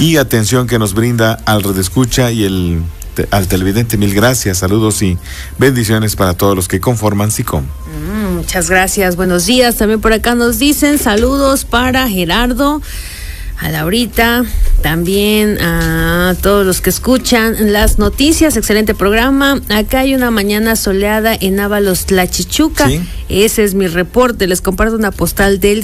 y atención que nos brinda al redescucha y al televidente. Mil gracias, saludos y bendiciones para todos los que conforman SICOM. Muchas gracias, buenos días. También por acá nos dicen saludos para Gerardo, a Laurita, también a todos los que escuchan las noticias. Excelente programa. Acá hay una mañana soleada en Ábalos, Tlachichuca. ¿Sí? Ese es mi reporte. Les comparto una postal del